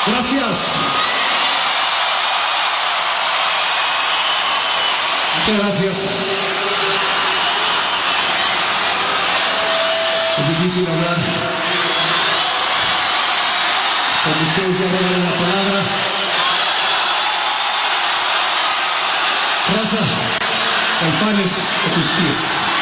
Gracias. Muchas gracias. Es difícil hablar cuando ustedes ya regalan la palabra. Raza, Caifanes a tus pies.